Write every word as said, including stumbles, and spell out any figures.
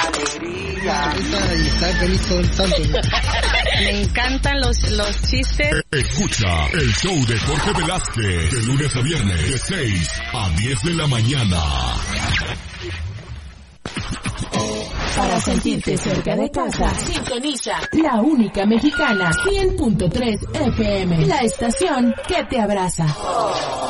alegría. Y está feliz todo el santo. Me encantan los, los chistes. Escucha el show de Jorge Velázquez de lunes a viernes de seis a diez de la mañana. Para sentirte cerca de casa, sintoniza la única mexicana cien punto tres F M, la estación que te abraza.